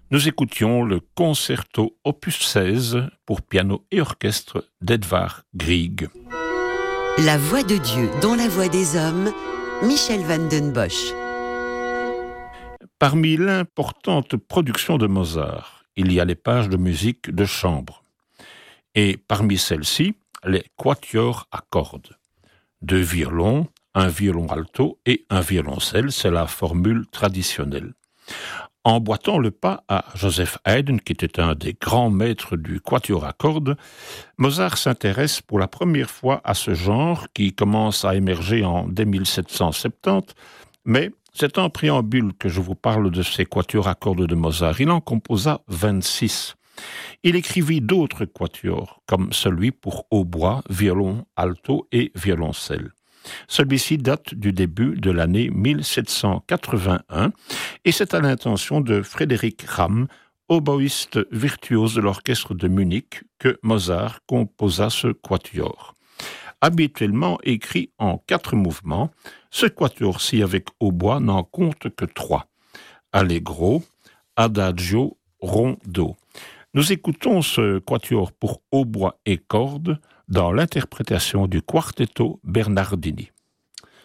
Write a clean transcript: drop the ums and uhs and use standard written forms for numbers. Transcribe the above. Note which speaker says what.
Speaker 1: Nous écoutions le concerto opus 16 pour piano et orchestre d'Edvard Grieg.
Speaker 2: La voix de Dieu dans la voix des hommes, Michel van den Bosch.
Speaker 1: Parmi l'importante production de Mozart, il y a les pages de musique de chambre. Et parmi celles-ci, les quatuors à cordes. 2 violons, un violon alto et un violoncelle, c'est la formule traditionnelle. Emboîtant le pas à Joseph Haydn, qui était un des grands maîtres du quatuor à cordes, Mozart s'intéresse pour la première fois à ce genre qui commence à émerger dès 1770, mais c'est en préambule que je vous parle de ces quatuors à cordes de Mozart. Il en composa 26. Il écrivit d'autres quatuors, comme celui pour hautbois, violon alto et violoncelle. Celui-ci date du début de l'année 1781 et c'est à l'intention de Frédéric Ramm, oboïste virtuose de l'orchestre de Munich, que Mozart composa ce quatuor. Habituellement écrit en 4 mouvements, ce quatuor-ci avec hautbois n'en compte que 3. Allegro, Adagio, Rondo. Nous écoutons ce quatuor pour hautbois et cordes dans l'interprétation du Quartetto Bernardini.